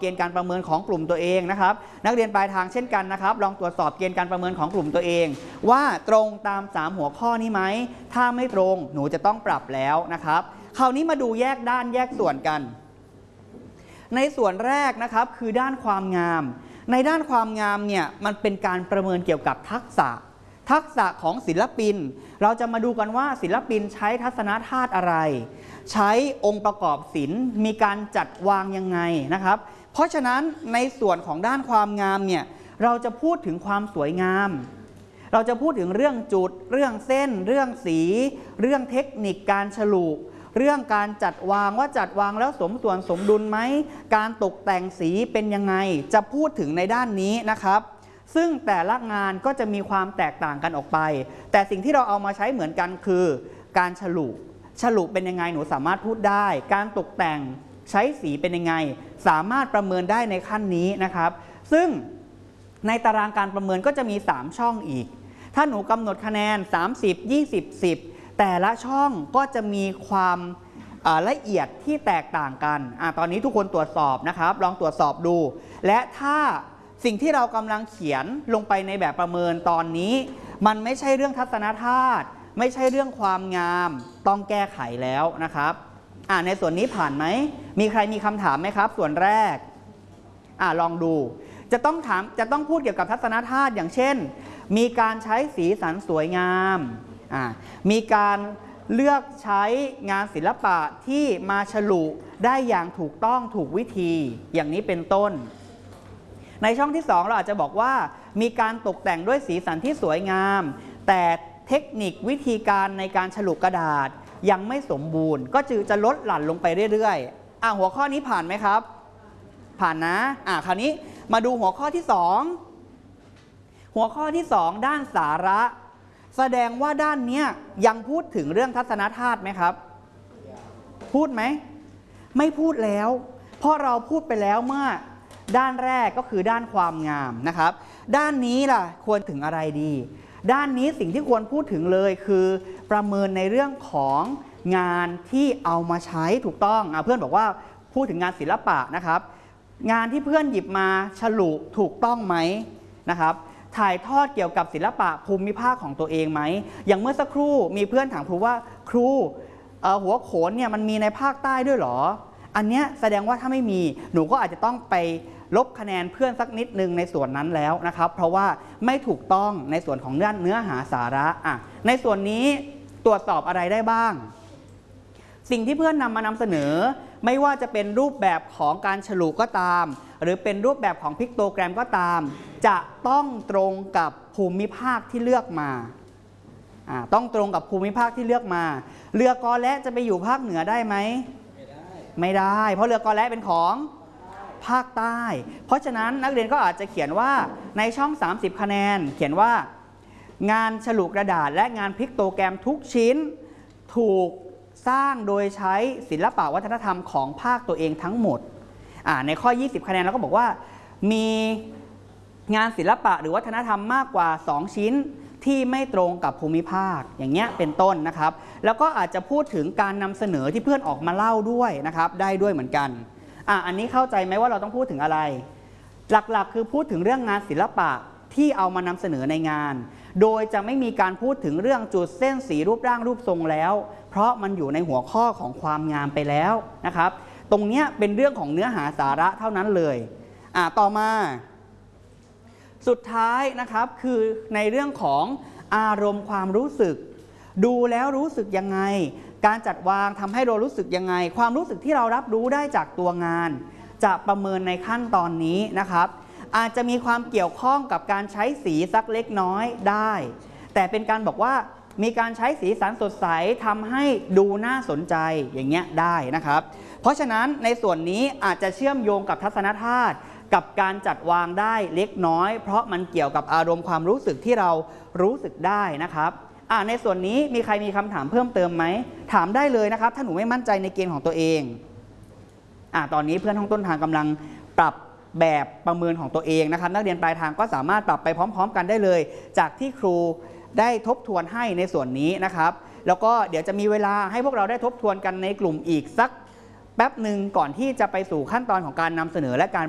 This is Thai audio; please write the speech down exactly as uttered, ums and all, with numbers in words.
เกณฑ์การประเมินของกลุ่มตัวเองนะครับนักเรียนปลายทางเช่นกันนะครับลองตรวจสอบเกณฑ์การประเมินของกลุ่มตัวเองว่าตรงตามสามหัวข้อนี้ไหมถ้าไม่ตรงหนูจะต้องปรับแล้วนะครับคราวนี้มาดูแยกด้านแยกส่วนกันในส่วนแรกนะครับคือด้านความงามในด้านความงามเนี่ยมันเป็นการประเมินเกี่ยวกับทักษะทักษะของศิลปินเราจะมาดูกันว่าศิลปินใช้ทัศนธาตุอะไรใช้องค์ประกอบศิลป์มีการจัดวางยังไงนะครับเพราะฉะนั้นในส่วนของด้านความงามเนี่ยเราจะพูดถึงความสวยงามเราจะพูดถึงเรื่องจุดเรื่องเส้นเรื่องสีเรื่องเทคนิคการฉลุเรื่องการจัดวางว่าจัดวางแล้วสมส่วนสมดุลไหมการตกแต่งสีเป็นยังไงจะพูดถึงในด้านนี้นะครับซึ่งแต่ละงานก็จะมีความแตกต่างกันออกไปแต่สิ่งที่เราเอามาใช้เหมือนกันคือการฉลุฉลุเป็นยังไงหนูสามารถพูดได้การตกแต่งใช้สีเป็นยังไงสามารถประเมินได้ในขั้นนี้นะครับซึ่งในตารางการประเมินก็จะมีสามช่องอีกถ้าหนูกำหนดคะแนนสามสิบ ยี่สิบ สิบแต่ละช่องก็จะมีความละเอียดที่แตกต่างกันอตอนนี้ทุกคนตรวจสอบนะครับลองตรวจสอบดูและถ้าสิ่งที่เรากำลังเขียนลงไปในแบบประเมินตอนนี้มันไม่ใช่เรื่องทัศนธาตุไม่ใช่เรื่องความงามต้องแก้ไขแล้วนะครับอ่าในส่วนนี้ผ่านไหมมีใครมีคำถามไหมครับส่วนแรกอ่าลองดูจะต้องถามจะต้องพูดเกี่ยวกับทัศนธาตุอย่างเช่นมีการใช้สีสันสวยงามอ่ามีการเลือกใช้งานศิลปะที่มาฉลุได้อย่างถูกต้องถูกวิธีอย่างนี้เป็นต้นในช่องที่สองเราอาจจะบอกว่ามีการตกแต่งด้วยสีสันที่สวยงามแต่เทคนิควิธีการในการฉลุกระดาษยังไม่สมบูรณ์ก็จึงจะลดหลั่นลงไปเรื่อยๆอ่ะหัวข้อนี้ผ่านไหมครับผ่านนะอ่ะคราวนี้มาดูหัวข้อที่สองหัวข้อที่สองด้านสาระแสดงว่าด้านนี้ยังพูดถึงเรื่องทัศนธาตุไหมครับพูดไหมไม่พูดแล้วเพราะเราพูดไปแล้วเมื่อด้านแรกก็คือด้านความงามนะครับด้านนี้ล่ะควรถึงอะไรดีด้านนี้สิ่งที่ควรพูดถึงเลยคือประเมินในเรื่องของงานที่เอามาใช้ถูกต้องเพื่อนบอกว่าพูดถึงงานศิลปะนะครับงานที่เพื่อนหยิบมาฉลุถูกต้องไหมนะครับถ่ายทอดเกี่ยวกับศิลปะภูมิภาคของตัวเองไหมอย่างเมื่อสักครู่มีเพื่อนถามครูว่าครูหัวโขนเนี่ยมันมีในภาคใต้ด้วยหรออันเนี้ยแสดงว่าถ้าไม่มีหนูก็อาจจะต้องไปลบคะแนนเพื่อนสักนิดนึงในส่วนนั้นแล้วนะครับเพราะว่าไม่ถูกต้องในส่วนของด้านเนื้อหาสาระอ่ะในส่วนนี้ตรวจสอบอะไรได้บ้างสิ่งที่เพื่อนนำมานำเสนอไม่ว่าจะเป็นรูปแบบของการฉลุก็ตามหรือเป็นรูปแบบของพิกโตแกรมก็ตามจะต้องตรงกับภูมิภาคที่เลือกมาอ่าต้องตรงกับภูมิภาคที่เลือกมาเรือกอและจะไปอยู่ภาคเหนือได้ไหมไม่ได้ไม่ได้เพราะเรือกอและเป็นของภาคใต้เพราะฉะนั้นนักเรียนก็อาจจะเขียนว่าในช่องสามสิบคะแนนเขียนว่างานฉลุกระดาษและงานพิกโตแกรมทุกชิ้นถูกสร้างโดยใช้ศิลปะวัฒนธรรมของภาคตัวเองทั้งหมดในข้อยี่สิบคะแนนเราก็บอกว่ามีงานศิลปะหรือวัฒนธรรมมากกว่าสองชิ้นที่ไม่ตรงกับภูมิภาคอย่างเงี้ยเป็นต้นนะครับแล้วก็อาจจะพูดถึงการนำเสนอที่เพื่อนออกมาเล่าด้วยนะครับได้ด้วยเหมือนกันอ่ะอันนี้เข้าใจไหมว่าเราต้องพูดถึงอะไรหลักๆคือพูดถึงเรื่องงานศิลปะที่เอามานำเสนอในงานโดยจะไม่มีการพูดถึงเรื่องจุดเส้นสีรูปร่างรูปทรงแล้วเพราะมันอยู่ในหัวข้อของความงามไปแล้วนะครับตรงนี้เป็นเรื่องของเนื้อหาสาระเท่านั้นเลยอ่ะต่อมาสุดท้ายนะครับคือในเรื่องของอารมณ์ความรู้สึกดูแล้วรู้สึกยังไงการจัดวางทำให้เรารู้สึกยังไงความรู้สึกที่เรารับรู้ได้จากตัวงานจะประเมินในขั้นตอนนี้นะครับอาจจะมีความเกี่ยวข้องกับการใช้สีสักเล็กน้อยได้แต่เป็นการบอกว่ามีการใช้สีสันสดใสทำให้ดูน่าสนใจอย่างเงี้ยได้นะครับเพราะฉะนั้นในส่วนนี้อาจจะเชื่อมโยงกับทัศนธาตุกับการจัดวางได้เล็กน้อยเพราะมันเกี่ยวกับอารมณ์ความรู้สึกที่เรารู้สึกได้นะครับอ่าในส่วนนี้มีใครมีคำถามเพิ่มเติมไหมถามได้เลยนะครับถ้าหนูไม่มั่นใจในเกณฑ์ของตัวเองอ่าตอนนี้เพื่อนห้องต้นทางกำลังปรับแบบประเมินของตัวเองนะครับนักเรียนปลายทางก็สามารถปรับไปพร้อมๆกันได้เลยจากที่ครูได้ทบทวนให้ในส่วนนี้นะครับแล้วก็เดี๋ยวจะมีเวลาให้พวกเราได้ทบทวนกันในกลุ่มอีกสักแป๊บหนึ่งก่อนที่จะไปสู่ขั้นตอนของการนำเสนอและการ